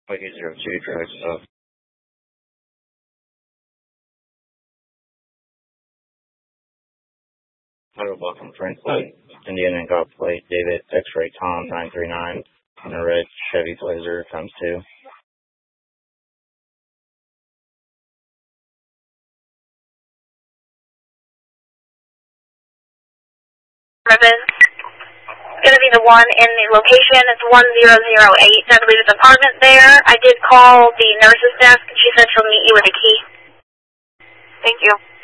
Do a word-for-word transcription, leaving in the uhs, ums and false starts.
Wiki zero two, drag stuff. Title Welcome Franklin, Indian and God Plate, David, X-Ray Tom, nine three nine, on a red Chevy Blazer, times two. It's going to be the one in the location. It's one zero zero eight. I believe it's an apartment there. I did call the nurse's desk, and she said she'll meet you with a key. Thank you.